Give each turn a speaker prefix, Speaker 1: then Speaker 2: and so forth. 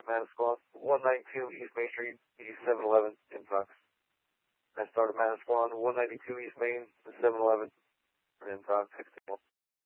Speaker 1: Manasquan, 192 East Main Street, E711 in Fox. I started Manasquan, 192 East Main, 711 in Fox, 61.